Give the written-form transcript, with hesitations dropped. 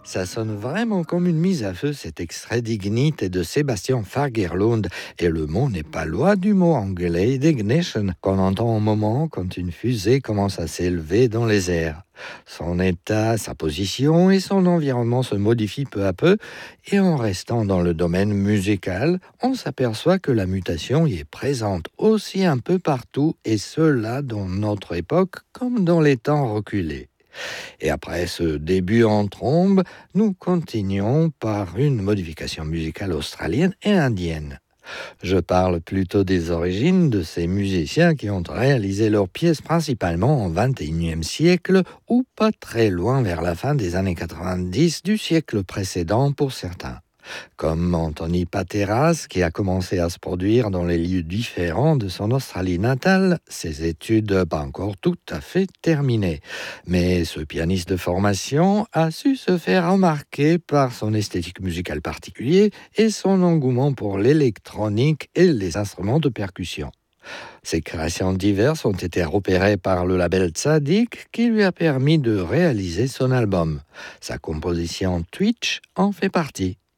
Ça sonne vraiment comme une mise à feu, cet extrait d'Ignite et de Sébastien Fagerlund. Et le mot n'est pas loin du mot anglais d'ignition, qu'on entend au moment quand une fusée commence à s'élever dans les airs. Son état, sa position et son environnement se modifient peu à peu, et en restant dans le domaine musical, on s'aperçoit que la mutation y est présente aussi un peu partout, et cela dans notre époque comme dans les temps reculés. Et après ce début en trombe, nous continuons par une modification musicale australienne et indienne. Je parle plutôt des origines de ces musiciens qui ont réalisé leurs pièces principalement au XXIe siècle ou pas très loin vers la fin des années 90 du siècle précédent pour certains, comme Anthony Pateras, qui a commencé à se produire dans les lieux différents de son Australie natale, ses études pas encore tout à fait terminées. Mais ce pianiste de formation a su se faire remarquer par son esthétique musicale particulière et son engouement pour l'électronique et les instruments de percussion. Ses créations diverses ont été repérées par le label Tzadik qui lui a permis de réaliser son album. Sa composition Twitch en fait partie.